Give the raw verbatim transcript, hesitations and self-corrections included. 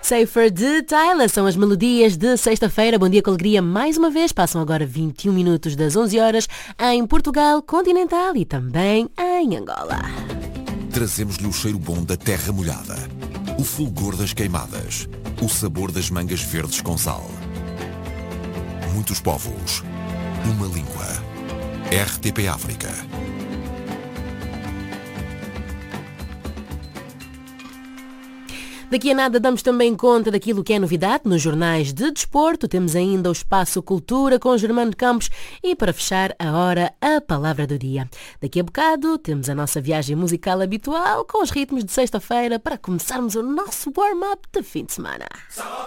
Safer de Tyler são as melodias de sexta-feira. Bom dia com alegria mais uma vez. Passam agora vinte e um minutos das onze horas em Portugal continental e também em Angola. Trazemos-lhe o cheiro bom da terra molhada, o fulgor das queimadas, o sabor das mangas verdes com sal. Muitos povos, uma língua. R T P África. Daqui a nada damos também conta daquilo que é novidade nos jornais de desporto. Temos ainda o Espaço Cultura com Germano Campos e, para fechar a hora, a palavra do dia. Daqui a bocado temos a nossa viagem musical habitual com os ritmos de sexta-feira para começarmos o nosso warm-up de fim de semana.